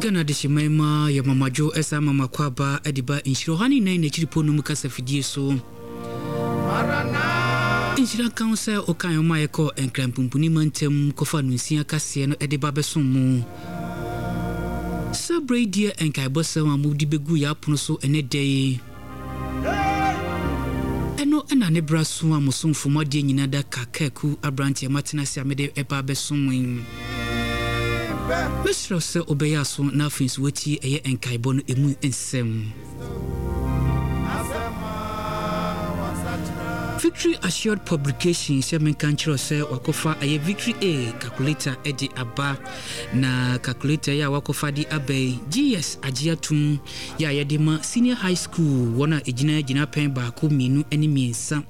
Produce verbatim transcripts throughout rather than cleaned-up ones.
Ghana de shimema ya mama Jo esa mama kwaba ediba inshiro hani na ina chiripo no mukasa fidie so inshira kanse okan yo ma yeko enkrampuni mantem kofa nunsia kase no ediba besom mu sabre dia enkai bosa ma mudi begu ya pono so ene dey eno ena ne braso amosomfo mode nyina da kakaku abrantie matena sia mede eba besom yin Mister Se obeyaso na fins wati eye enkaibo no emu ensem Victory Assured Publication Semen Kanchiro se wakofa eye Victory A calculator edi aba na calculator ya wakofa di abe G S agiatum ya yedima senior high school wona ejina ejina pen ba ko minu eni miensa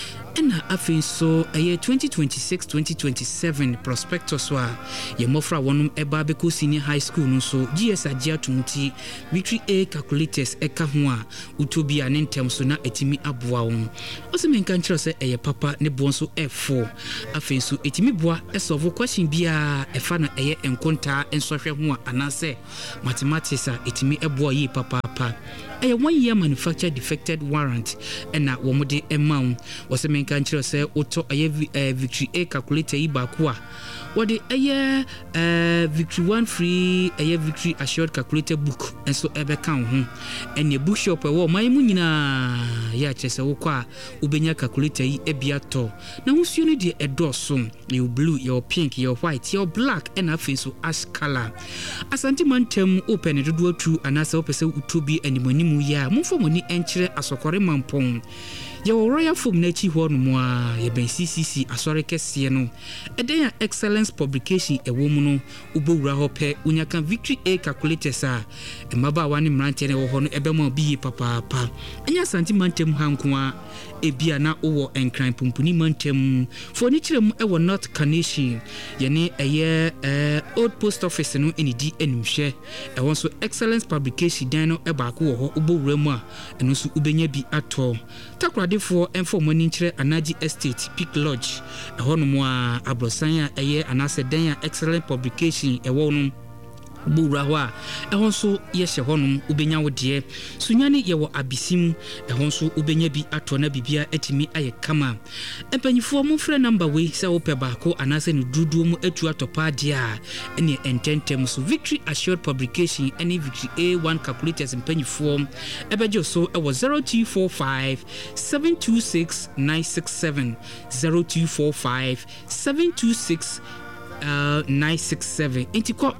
ena afin so eye twenty twenty-six twenty twenty-seven prospectus wa ye mofra wonum eba beko senior high school no so G S agiatum ti Victory A calculators eka ho a utobi ane ntem so na etimi aboa won oseme nka nchiro se eye papa ne bonso F four afin so etimi boa esolve question bia efa na eye enkonta ensohwe ho a anase mathematics a etimi eboa yi papa papa eye one year manufacturer defected warrant ena womode emaw oseme nka nchiro se oto eye Victory A calculator yi ba ko a wode eye uh, Victory one free eye Victory Assured calculator book enso ebe kan ho ene bookshop e wo man mu nyina ya chese wo kwa ubenya calculator yi ebia to na husuo no de edoso you blue your pink your white your black and afi so ash color asanti mantem open dodo atu anasa opese utobi animanimu ya mumfo moni enchire asokore mampon Your royal form nachi ho no mo a ye ben C C C asore kese no eden ya excellence publication e wo mu no ubowura ho pe unyaka Victory A calculators a emaba wani mrante ne wo ho no ebe ma bi papa papa enya santi mantem hanko a ebia na owo enkran pumpuni mantem for ni kirem e wo North Carnation ye ne eye eh old post office no eni di enumhwe e won so excellence publication dan no e ba ko wo ho ubowura mu a eno so ubenya bi ato takrade for informoni nkyere Anaji Estate Peak Lodge e hono mo a abrosan a eye anase dan ya excellent publication e wo no bura ho a e ho so yehye honum ubenya wo de sunyane ye wo abisim e ho so ubenya bi ato na bibia atimi aye kama empanyifo mo frɛ number we se wo pe ba ko anase ne dudu mu atu atopa de a ene ententem so Victory Assured Publication ene Victory A one calculators empanyifo ebejo so e wo zero two four five seven two six nine six seven zero two four five seven two six Uh, nine six seven intiko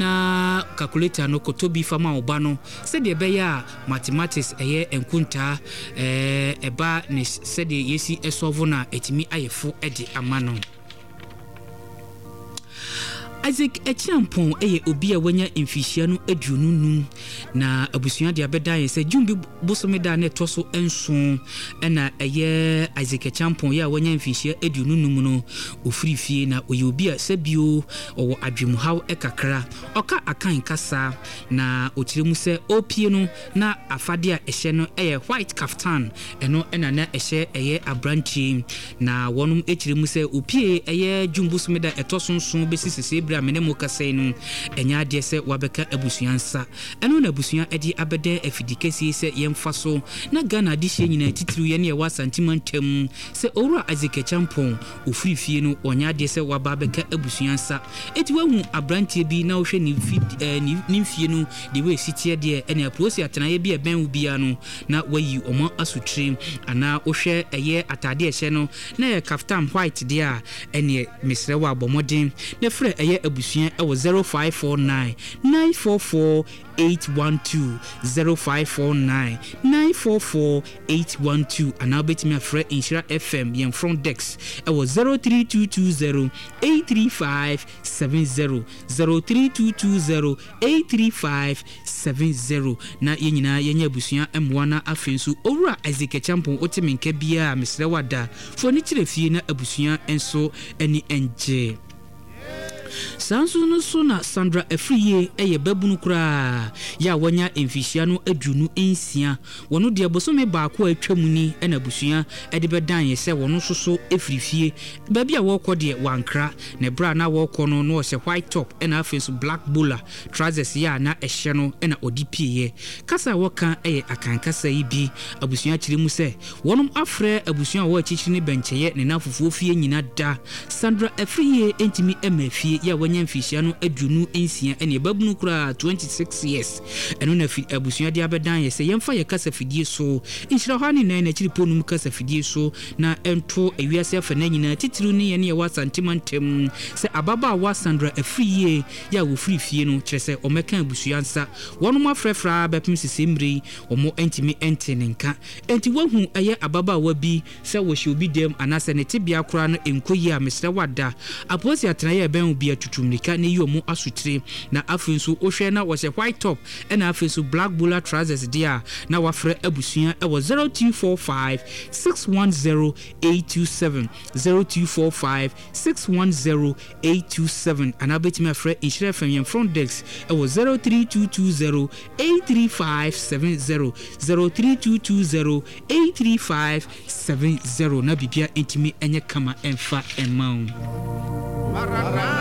na calculator no kotobi fama obano said de beya mathematics eye enkunta eh eba ne said yesi esolve na etimi ayefo ede amano Isaac Echiampon eye obi a wanya emfihia no adununu na abusua de abeda ye se jumbi bosomeda na toso enso na eye Isaac Echiampon ye a wanya emfihia adununu mu no ofiri fie na oye obi a sebio owo adwemuhaw ekakra oka akan kasa na okiremu se opie no na afade a ehye no eye white kaftan eno ena na ehye eye abranchi na wonum ekiremu se opie eye jumbi bosomeda etoso nso besisese amene mo kase no enya de se wabeka abusuansa eno na abusua edi abede afidikesi se yemfa so na Ghana de hye nyina titiru ye ne ye wasantimantem se owura Isaac Echiampon ofirifie no onya de se waba beka abusuansa eti wahu abrantie bi na ohwe ni ni mfie no de we sitie de ene aprosi atenaye bi eben ubia no na wayi omo asutri ana ohwe eye atade ehye no na ye kaftan white de a ene misrewa abomodin na fre eye abusuan e wo zero five four nine nine four four eight one two zero five four nine nine four four eight one two and now bet me afre Insura F M yen front dex e wo zero three two two zero eight three five seven zero zero three two two zero eight three five seven zero na yenyina yenya abusuan emwana afensu owura Isaac Echiampon otemenka bia misrewada fo ni kirefie na abusuan enso eni enje Sansu no so na Sandra Afriye eye babunu kura ya wanya emfihia no adunu ensia wono de bosome baako atwamuni ena busua ede bedan ye se wono soso efrifie ba bia wo kɔ de wankra na bra na wo kɔ no no se white top ena afenso black bowler trousers ya na ehye no ena odipie kasa wo kan eye akankasa yi bi abusua kire mu se wonom afre abusua wo achichiri ne bencheye ne na fufuo fie nyina da Sandra Afriye entimi emafie ya wanya mfihia no adunu ensia ene babunu kura twenty-six years eno na fi abusua de abedan ye se yemfa ye kasa fidie so inhira hani na na chiri ponum kasa fidie so na ento ewiase afa na nyina titiru ne ye ne wa santimantem se ababa wa Sandra Afriye ya wo free fie no kire se omeka abusua nsa wonom afrefra bepim sisemri omo entimi entenenka enti wahu eye ababa wa bi se wo hye obi dem anase ne tibia kura no enkoyi a mesre wada aposi atena ye ben obi atutumnika ne yi omo asutire na afenso ohwe na wo se white top ena afenso black bowler trousers dia na wafre abusua e wo zero two four five six one zero eight two seven zero two four five six one zero eight two seven ana betime afre inhire fam front desk e wo zero three two two zero eight three five seven zero zero three two two zero eight three five seven zero na bibia entimi enye kama emfa emma.